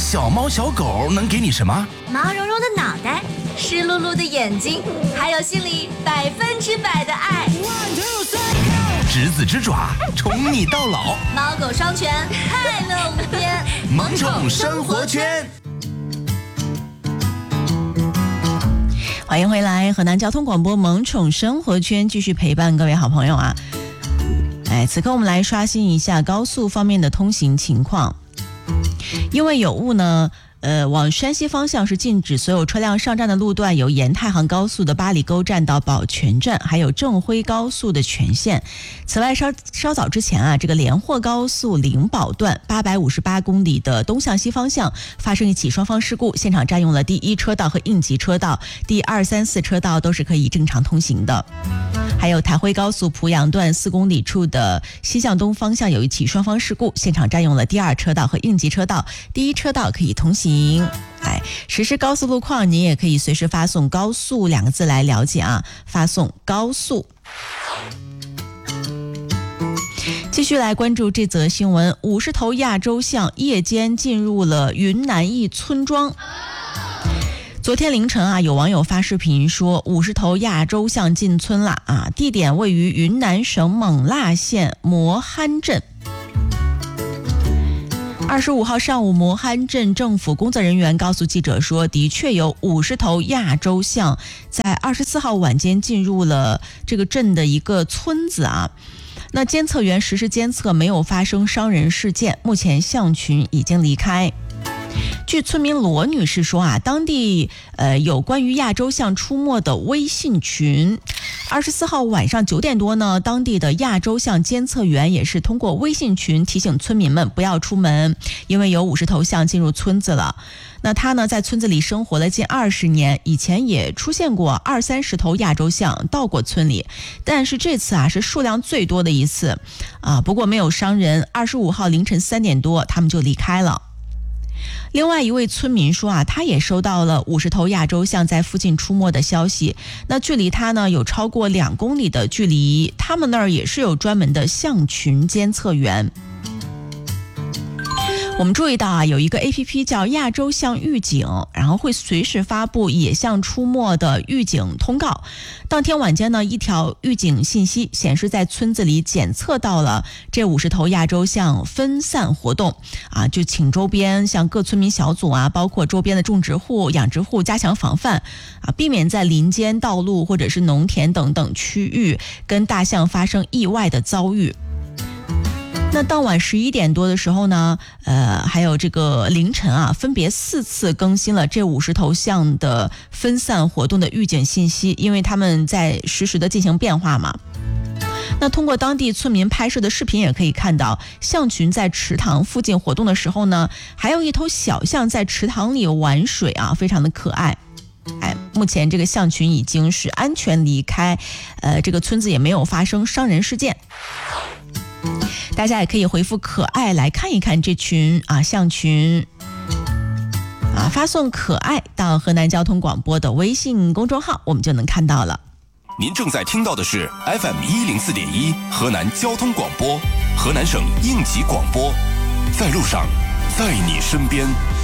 小猫小狗能给你什么？ 毛茸茸的脑袋，湿漉漉的眼睛，还有心里100%的爱。 执子之爪，宠你到老。 猫狗双全，快乐无边。 萌宠生活圈。 欢迎回来，河南交通广播萌宠生活圈继续陪伴各位好朋友啊！此刻我们来刷新一下高速方面的通行情况。因为有雾呢，往山西方向是禁止所有车辆上站的路段有沿太行高速的八里沟站到宝泉站，还有正辉高速的全线。此外，稍早之前啊，这个连霍高速灵宝段858公里的东向西方向发生一起双方事故，现场占用了第1车道和应急车道，第2、3、4车道都是可以正常通行的。还有台辉高速濮阳段4公里处的西向东方向有一起双方事故，现场占用了第2车道和应急车道，第1车道可以通行。实时高速路况你也可以随时发送高速2个字来了解啊，发送高速。继续来关注这则新闻，50头亚洲象夜间进入了云南一村庄。昨天凌晨啊，有网友发视频说50头亚洲象进村了啊，地点位于云南省勐腊县磨憨镇。25号上午，磨憨镇政府工作人员告诉记者说，的确有50头亚洲象在24号晚间进入了这个镇的一个村子啊。那监测员实时监测没有发生伤人事件，目前象群已经离开。据村民罗女士说啊，当地有关于亚洲象出没的微信群。24号晚上9点多呢，当地的亚洲象监测员也是通过微信群提醒村民们不要出门，因为有50头象进入村子了。那他呢，在村子里生活了近20年，以前也出现过20-30头亚洲象到过村里，但是这次啊是数量最多的一次啊，不过没有伤人。25号凌晨3点多，他们就离开了。另外一位村民说啊，他也收到了50头亚洲象在附近出没的消息，那距离他呢有超过2公里的距离，他们那儿也是有专门的象群监测员。我们注意到啊，有一个 APP 叫亚洲象预警，然后会随时发布野象出没的预警通告。当天晚间呢，一条预警信息显示在村子里检测到了这50头亚洲象分散活动啊，就请周边像各村民小组啊，包括周边的种植户、养殖户加强防范啊，避免在林间道路或者是农田等等区域跟大象发生意外的遭遇。那当晚11点多的时候呢，还有这个凌晨啊，分别4次更新了这50头象的分散活动的预警信息，因为他们在实时的进行变化嘛。那通过当地村民拍摄的视频也可以看到，象群在池塘附近活动的时候呢，还有一头小象在池塘里玩水啊，非常的可爱。目前这个象群已经是安全离开，这个村子也没有发生伤人事件。大家也可以回复可爱来看一看这群象群啊，发送可爱到河南交通广播的微信公众号，我们就能看到了。 您正在听到的是 FM104.1 河南交通广播，河南省应急广播，在路上，在你身边。